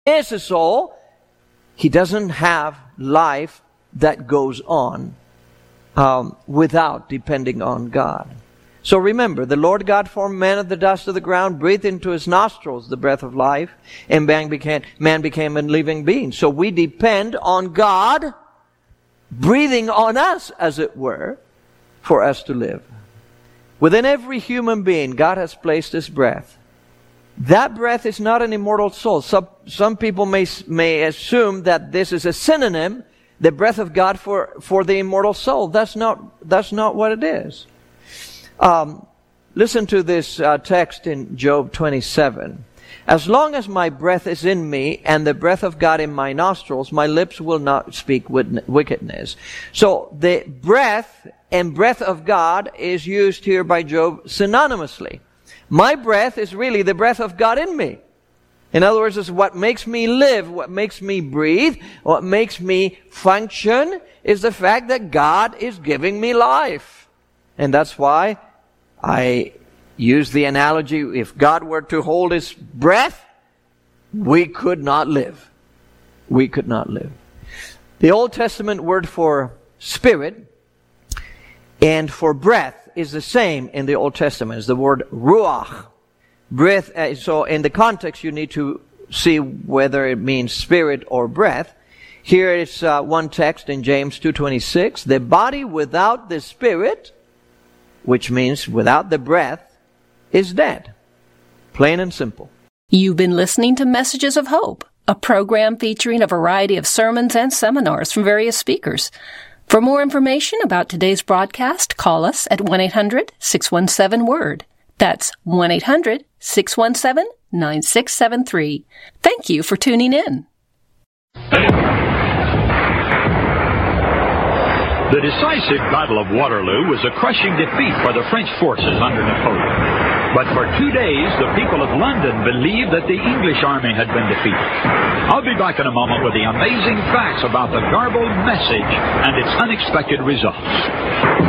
is a soul, he doesn't have life that goes on without depending on God. So remember, the Lord God formed man of the dust of the ground, breathed into his nostrils the breath of life, and man became a living being. So we depend on God breathing on us, as it were, for us to live. Within every human being, God has placed His breath. That breath is not an immortal soul. Some people may assume that this is a synonym, the breath of God, for the immortal soul. That's not what it is. Listen to this text in Job 27. As long as my breath is in me and the breath of God in my nostrils, my lips will not speak wickedness. So the breath and breath of God is used here by Job synonymously. My breath is really the breath of God in me. In other words, it's what makes me live, what makes me breathe, what makes me function is the fact that God is giving me life. And that's why I use the analogy, if God were to hold His breath, we could not live. We could not live. The Old Testament word for spirit and for breath is the same in the Old Testament. It's the word ruach. Breath. So in the context, you need to see whether it means spirit or breath. Here is one text in James 2:26. The body without the spirit, which means without the breath, is dead. Plain and simple. You've been listening to Messages of Hope, a program featuring a variety of sermons and seminars from various speakers. For more information about today's broadcast, call us at 1-800-617-WORD. That's 1-800-617-9673. Thank you for tuning in. The decisive Battle of Waterloo was a crushing defeat for the French forces under Napoleon. But for 2 days, the people of London believed that the English army had been defeated. I'll be back in a moment with the amazing facts about the garbled message and its unexpected results.